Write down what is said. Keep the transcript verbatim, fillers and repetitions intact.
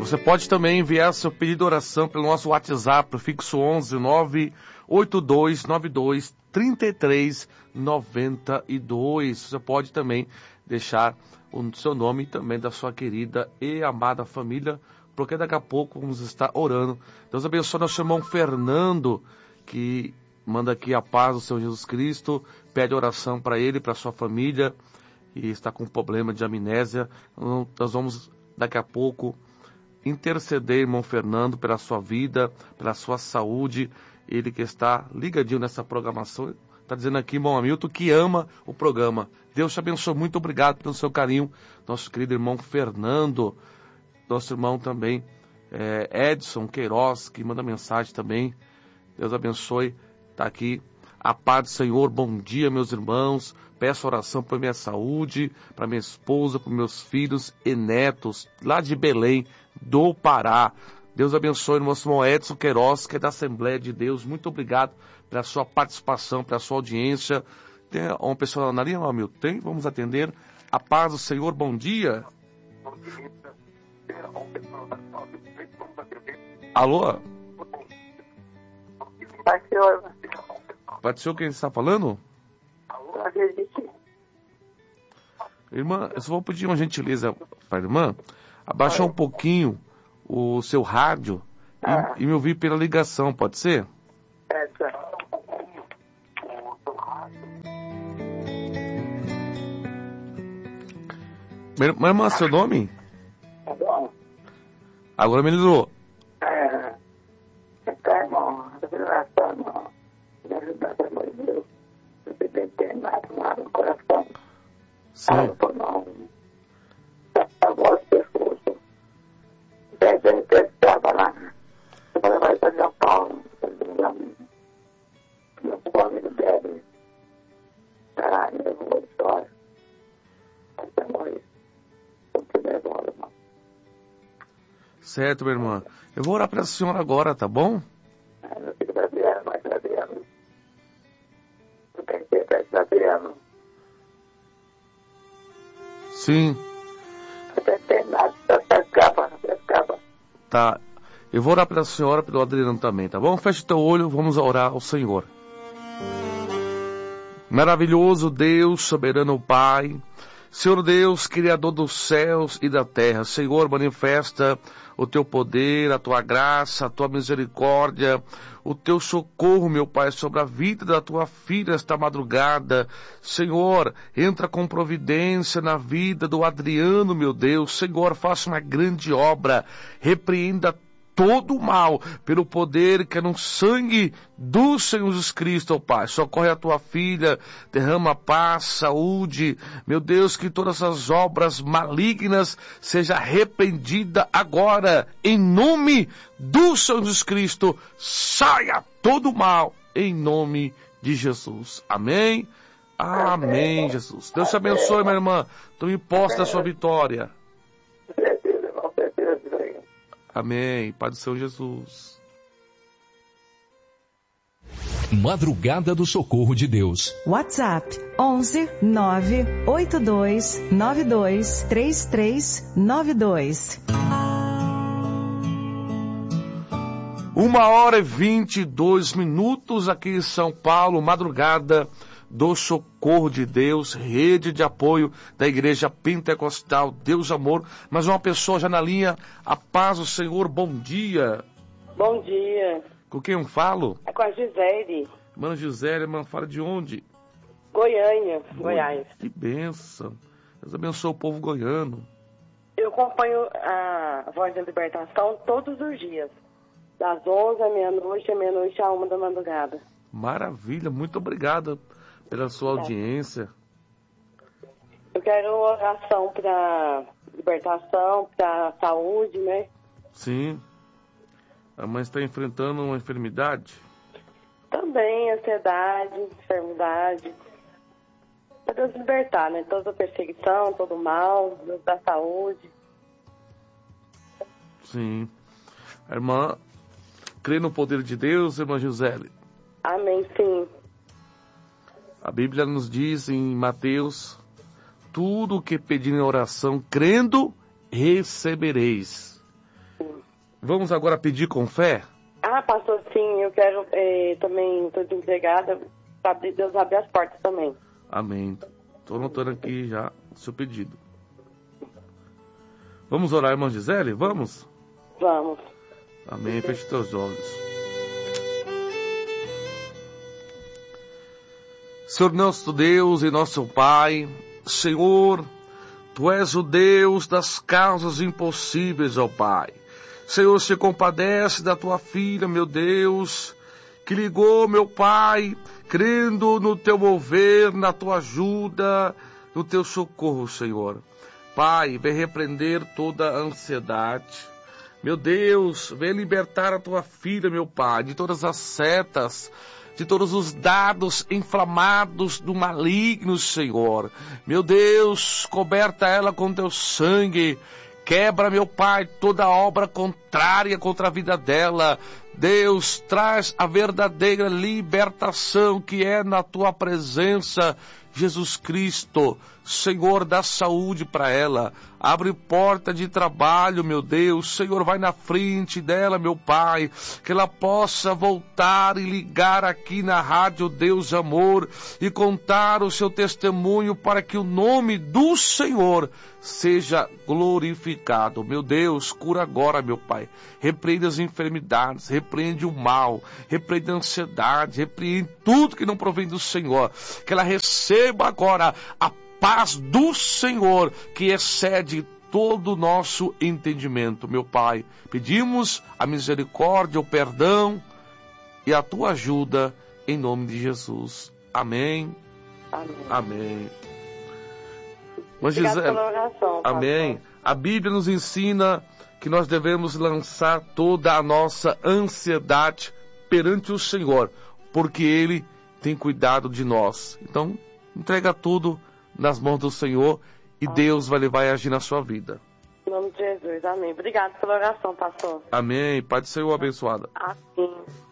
Você pode também enviar seu pedido de oração pelo nosso WhatsApp, fixo onze nove oito dois nove dois três três nove dois. Você pode também deixar o seu nome e também da sua querida e amada família, porque daqui a pouco vamos estar orando. Deus abençoe nosso irmão Fernando, que manda aqui a paz do Senhor Jesus Cristo, pede oração para ele, para sua família, e está com problema de amnésia. Nós vamos daqui a pouco interceder, irmão Fernando, pela sua vida, pela sua saúde. Ele que está ligadinho nessa programação, está dizendo aqui, irmão Hamilton, que ama o programa. Deus te abençoe, muito obrigado pelo seu carinho. Nosso querido irmão Fernando, nosso irmão também é, Edson Queiroz, que manda mensagem também. Deus abençoe, está aqui. A paz do Senhor, bom dia, meus irmãos. Peço oração para minha saúde, para minha esposa, para meus filhos e netos, lá de Belém, do Pará. Deus abençoe o nosso irmão Edson Queiroz, que é da Assembleia de Deus. Muito obrigado pela sua participação, pela sua audiência. Tem uma pessoa na linha, Hamilton? Tem? Vamos atender. A paz do Senhor, bom dia. Alô? Pastor. Pastor, quem está falando? Irmã, eu só vou pedir uma gentileza para a irmã, abaixar um pouquinho o seu rádio e, ah. e me ouvir pela ligação, pode ser? É, Minha irmã, seu nome? Tá bom. Agora me ligou. É, tá, irmão, revelação, irmão. Me ajudar, pelo amor de Deus. Você tem que ter nada no coração. Sim. Ah, por não. A voz pessoa. Deve ter estava lá. Agora vai para São Paulo. Meu povo deve. Caralho, eu vou história. Até morrer. Certo, minha irmã. Eu vou orar para a senhora agora, tá bom? Eu fico sabendo, mas sabendo. Eu tenho que estar sabendo. Sim. Até tem nada, só escapa, só escapa. Tá. Eu vou orar pela senhora, pelo Adriano também, tá bom? Feche teu olho, vamos orar ao Senhor. Maravilhoso Deus, soberano Pai, Senhor Deus, Criador dos céus e da terra, Senhor, manifesta o Teu poder, a Tua graça, a Tua misericórdia, o Teu socorro, meu Pai, sobre a vida da Tua filha esta madrugada. Senhor, entra com providência na vida do Adriano, meu Deus. Senhor, faça uma grande obra, repreenda todo o mal, pelo poder que é no sangue do Senhor Jesus Cristo, ó Pai. Socorre a tua filha, derrama paz, saúde, meu Deus, que todas as obras malignas seja arrependida agora, em nome do Senhor Jesus Cristo. Saia todo o mal, em nome de Jesus. Amém? Amém, Jesus. Deus te abençoe, minha irmã. Tome posse da sua vitória. Amém. Pai do Senhor Jesus. Madrugada do Socorro de Deus. WhatsApp onze nove oito dois nove dois três três nove dois. Uma hora e vinte e dois minutos aqui em São Paulo, madrugada do Socorro de Deus, rede de apoio da Igreja Pentecostal Deus Amor. Mas uma pessoa já na linha, a paz do Senhor, bom dia. Bom dia. Com quem eu falo? É com a Gisele. Irmã Gisele, irmã, fala de onde? Goiânia, Goiás. Que bênção. Deus abençoe o povo goiano. Eu acompanho a Voz da Libertação todos os dias, das onze à meia-noite, à meia-noite à uma da madrugada. Maravilha, muito obrigado pela sua audiência. Eu quero oração para libertação, para saúde, né? Sim. A mãe está enfrentando uma enfermidade? Também, ansiedade, enfermidade. Para Deus libertar, né? Toda a perseguição, todo o mal, Deus da saúde. Sim. A irmã crê no poder de Deus, irmã Gisele? Amém, sim. A Bíblia nos diz em Mateus, tudo o que pedir em oração, crendo, recebereis. Vamos agora pedir com fé? Ah, pastor, sim, eu quero eh, também, estou desempregada, para Deus abrir as portas também. Amém. Estou anotando aqui já o seu pedido. Vamos orar, irmã Gisele? Vamos? Vamos. Amém. Feche teus olhos. Senhor nosso Deus e nosso Pai, Senhor, Tu és o Deus das causas impossíveis, ó Pai. Senhor, se compadece da Tua filha, meu Deus, que ligou, meu Pai, crendo no Teu mover, na Tua ajuda, no Teu socorro, Senhor. Pai, vem repreender toda a ansiedade. Meu Deus, vem libertar a Tua filha, meu Pai, de todas as setas, de todos os dados inflamados do maligno, Senhor. Meu Deus, coberta ela com Teu sangue. Quebra, meu Pai, toda obra contrária contra a vida dela. Deus, traz a verdadeira libertação que é na Tua presença, Jesus Cristo. Senhor, dá saúde para ela. Abre porta de trabalho, meu Deus. Senhor, vai na frente dela, meu Pai. Que ela possa voltar e ligar aqui na Rádio Deus Amor e contar o seu testemunho para que o nome do Senhor seja glorificado. Meu Deus, cura agora, meu Pai. Repreende as enfermidades, repreende o mal, repreende a ansiedade, repreende tudo que não provém do Senhor. Que ela receba agora a paz do Senhor, que excede todo o nosso entendimento, meu Pai. Pedimos a misericórdia, o perdão e a Tua ajuda, em nome de Jesus. Amém. Amém. Amém. Mas, Obrigada Gisele, pela oração, amém. pastor. A Bíblia nos ensina que nós devemos lançar toda a nossa ansiedade perante o Senhor, porque Ele tem cuidado de nós. Então, entrega tudo nas mãos do Senhor e Deus vai levar e agir na sua vida. Em nome de Jesus, amém. Obrigado pela oração, pastor. Amém. Pai do Senhor abençoada. Amém.